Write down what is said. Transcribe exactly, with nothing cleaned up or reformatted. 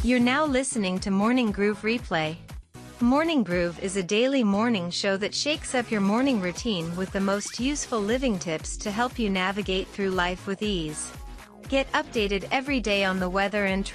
You're now listening to Morning Groove Replay. Morning Groove is a daily morning show that shakes up your morning routine with the most useful living tips to help you navigate through life with ease. Get updated every day on the weather and